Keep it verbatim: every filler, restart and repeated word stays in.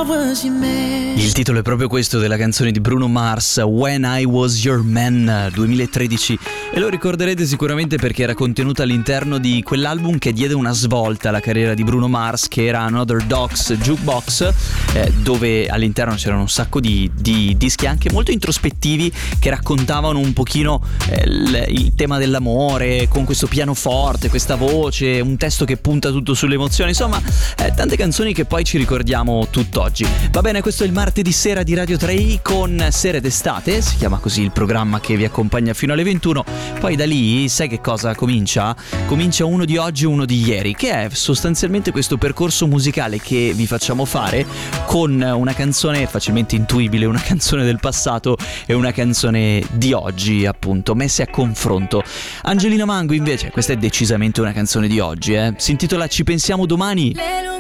was your man. Il titolo è proprio questo della canzone di Bruno Mars, When I Was Your Man, duemilatredici, e lo ricorderete sicuramente perché era contenuta all'interno di quell'album che diede una svolta alla carriera di Bruno Mars, che era Another Dogs Jukebox, eh, dove all'interno c'erano un sacco di, di dischi anche molto introspettivi che raccontavano un pochino eh, il, il tema dell'amore, con questo pianoforte, questa voce, un testo che punta tutto sulle emozioni, insomma eh, tante canzoni che poi ci ricordiamo tutt'oggi. Va bene, questo è il martedì sera di Radio tre i con Sere d'estate, si chiama così il programma che vi accompagna fino alle ventuno. Poi da lì sai che cosa comincia? Comincia uno di oggi e uno di ieri, che è sostanzialmente questo percorso musicale che vi facciamo fare con una canzone facilmente intuibile, una canzone del passato e una canzone di oggi, appunto, messe a confronto. Angelina Mango invece, questa è decisamente una canzone di oggi, eh? Si intitola Ci pensiamo domani.